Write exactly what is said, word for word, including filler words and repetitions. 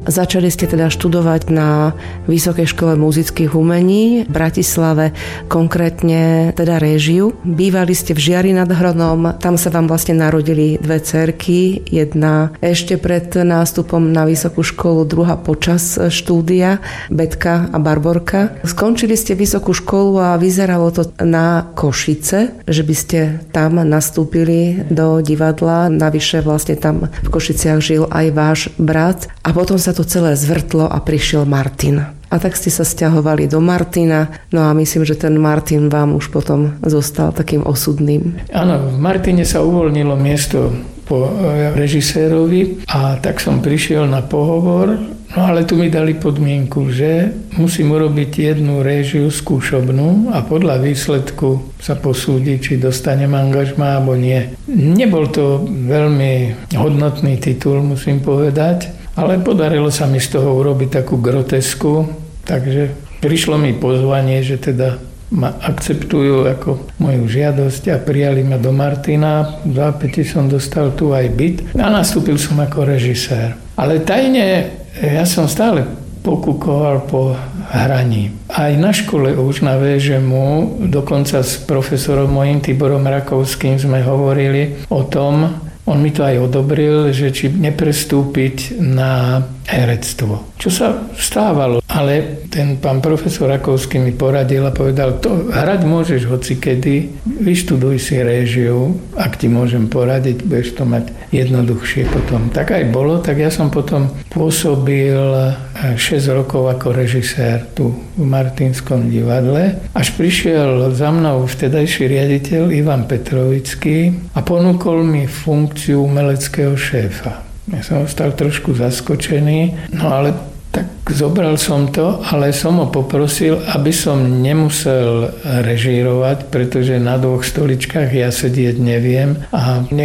Začali ste teda študovať na Vysokej škole muzických umení v Bratislave, konkrétne teda réžiu. Bývali ste v Žiari nad Hronom, tam sa vám vlastne narodili dve dcérky, jedna ešte pred nástupom na vysokú školu, druhá počas štúdia, Betka a Barborka. Skončili ste vysokú školu a vyzeralo to na Košice, že by ste tam nastúpili do divadla. Navyše vlastne tam v Košiciach žil aj váš brat a potom sa to celé zvrtlo a prišiel Martin. A tak ste sa sťahovali do Martina, no a myslím, že ten Martin vám už potom zostal takým osudným. Áno, v Martine sa uvoľnilo miesto po režisérovi a tak som prišiel na pohovor, no ale tu mi dali podmienku, že musím urobiť jednu réžiu skúšobnú a podľa výsledku sa posúdi, či dostanem angažmá alebo nie. Nebol to veľmi hodnotný titul, musím povedať, ale podarilo sa mi z toho urobiť takú grotesku, takže prišlo mi pozvanie, že teda ma akceptujú ako moju žiadosť a prijali ma do Martina. V zápäti som dostal tu aj byt a nastúpil som ako režisér. Ale tajne ja som stále pokúkoval po hraní. Aj na škole už na vé žé em u, dokonca s profesorom mojím Tiborom Rakovským sme hovorili o tom, on mi to aj odobril, že či neprestúpiť na herectvo. Čo sa stávalo, ale ten pán profesor Rakovský mi poradil a povedal, to hrať môžeš hocikedy, vyštuduj si réžiu, ak ti môžem poradiť, budeš to mať jednoduchšie potom. Tak aj bolo, tak ja som potom pôsobil šesť rokov ako režisér tu v Martinskom divadle, až prišiel za mnou vtedajší riaditeľ Ivan Petrovický a ponúkol mi funkciu umeleckého šéfa. Ja som ostal trošku zaskočený, no ale tak zobral som to, ale som ho poprosil, aby som nemusel režírovať, pretože na dvoch stoličkách ja sedieť neviem a nech